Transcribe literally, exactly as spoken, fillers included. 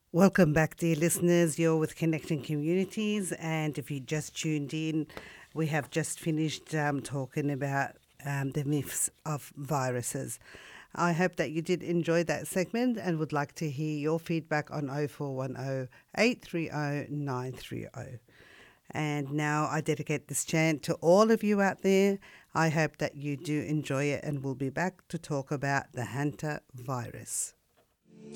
Welcome back, dear listeners. You're with Connecting Communities, and if you just tuned in, we have just finished um, talking about um, the myths of viruses. I hope that you did enjoy that segment and would like to hear your feedback on oh four one oh, eight three oh, nine three oh. And now I dedicate this chant to all of you out there. I hope that you do enjoy it, and we'll be back to talk about the Hanta virus.